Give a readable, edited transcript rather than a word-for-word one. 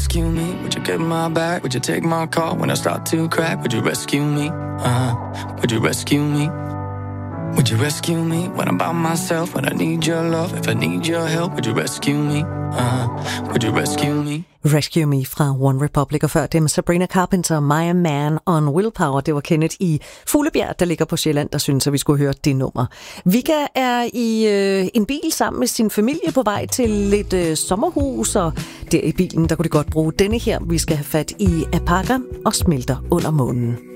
rescue me? Would you get my back? Would you take my call when I start to crack? Would you rescue me? Would you rescue me? Would you rescue me when I'm by myself? When I need your love, if I need your help, would you rescue me? Would you rescue me? Rescue Me fra One Republic, og før dem Sabrina Carpenter, My Man on Willpower. Det var Kenneth i Fuglebjerg, der ligger på Sjælland, der synes, at vi skulle høre det nummer. Vika er i en bil sammen med sin familie på vej til lidt sommerhus, og der i bilen, der kunne de godt bruge denne her. Vi skal have fat i Apaka og Smelter under månen.